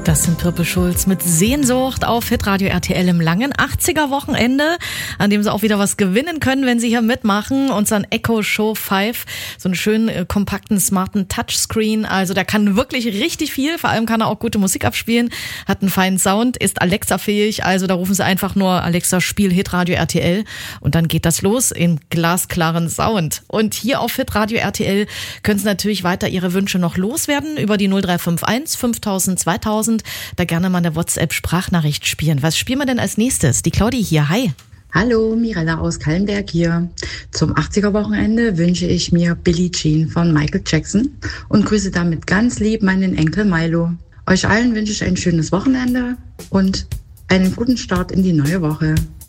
Das sind Pirpe Schulz mit Sehnsucht auf Hitradio RTL im langen 80er-Wochenende, an dem Sie auch wieder was gewinnen können, wenn Sie hier mitmachen. Unseren Echo Show 5, so einen schönen, kompakten, smarten Touchscreen. Also der kann wirklich richtig viel, vor allem kann er auch gute Musik abspielen, hat einen feinen Sound, ist Alexa-fähig. Also da rufen Sie einfach nur Alexa, Spiel Hitradio RTL und dann geht das los im glasklaren Sound. Und hier auf Hitradio RTL können Sie natürlich weiter Ihre Wünsche noch loswerden über die 0351 5000 2000. Da gerne mal eine WhatsApp-Sprachnachricht spielen. Was spielen wir denn als nächstes? Die Claudi hier, hi. Hallo, Mirella aus Kallenberg hier. Zum 80er-Wochenende wünsche ich mir Billie Jean von Michael Jackson und grüße damit ganz lieb meinen Enkel Milo. Euch allen wünsche ich ein schönes Wochenende und einen guten Start in die neue Woche.